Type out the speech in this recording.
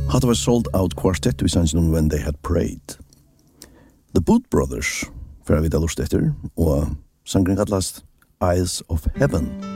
Hatta var sold out quartet vi sanns om When They Had Prayed. The Boot Brothers, for vi da lust etter, og sangren kallast Eyes of Heaven.